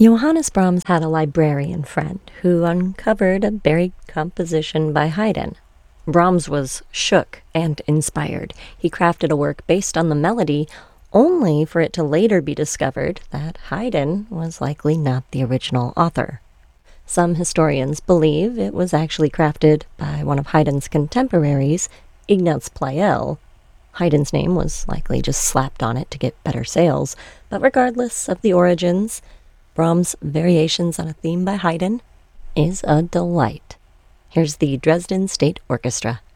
Johannes Brahms had a librarian friend who uncovered a buried composition by Haydn. Brahms was shook and inspired. He crafted a work based on the melody, only for it to later be discovered that Haydn was likely not the original author. Some historians believe it was actually crafted by one of Haydn's contemporaries, Ignaz Pleyel. Haydn's name was likely just slapped on it to get better sales, but regardless of the origins, Brahms' Variations on a Theme by Haydn is a delight. Here's the Dresden State Orchestra.